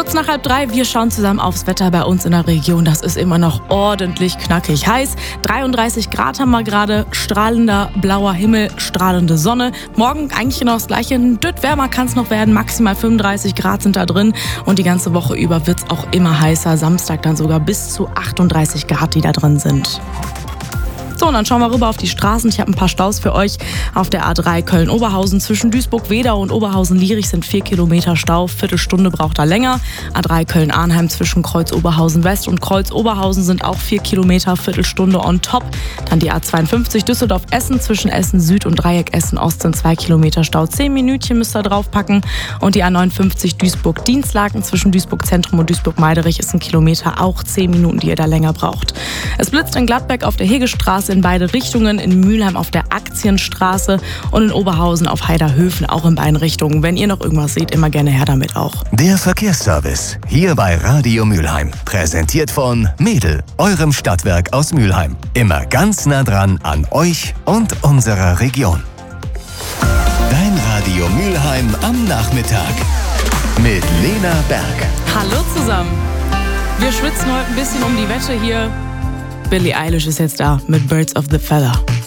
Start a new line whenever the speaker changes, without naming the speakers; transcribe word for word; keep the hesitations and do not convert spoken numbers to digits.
Kurz nach halb drei, wir schauen zusammen aufs Wetter bei uns in der Region. Das ist immer noch ordentlich knackig heiß. dreiunddreißig Grad haben wir gerade, strahlender blauer Himmel, strahlende Sonne. Morgen eigentlich genau das Gleiche, ein Dütt wärmer kann es noch werden, maximal fünfunddreißig Grad sind da drin. Und die ganze Woche über wird es auch immer heißer. Samstag dann sogar bis zu achtunddreißig Grad, die da drin sind. So, und dann schauen wir rüber auf die Straßen. Ich habe ein paar Staus für euch. Auf der A drei Köln-Oberhausen zwischen Duisburg-Wedau und Oberhausen-Lierich sind vier Kilometer Stau. Viertelstunde braucht er länger. A drei Köln-Arnheim zwischen Kreuz-Oberhausen-West und Kreuz-Oberhausen sind auch vier Kilometer, Viertelstunde on top. Dann die A zweiundfünfzig Düsseldorf-Essen zwischen Essen-Süd und Dreieck Essen-Ost sind zwei Kilometer Stau. Zehn Minütchen müsst ihr draufpacken. Und die A neunundfünfzig Duisburg-Dienstlaken zwischen Duisburg-Zentrum und Duisburg-Meiderich ist ein Kilometer, auch zehn Minuten, die ihr da länger braucht. Es blitzt in Gladbeck auf der Hegestraße in beide Richtungen, in Mülheim auf der Aktienstraße und in Oberhausen auf Heiderhöfen auch in beiden Richtungen. Wenn ihr noch irgendwas seht, immer gerne her damit auch.
Der Verkehrsservice hier bei Radio Mülheim. Präsentiert von Mädel, eurem Stadtwerk aus Mülheim. Immer ganz nah dran an euch und unserer Region. Dein Radio Mülheim am Nachmittag mit Lena Berg.
Hallo zusammen. Wir schwitzen heute ein bisschen um die Wette hier. Billie Eilish ist jetzt da mit Birds of the Feather.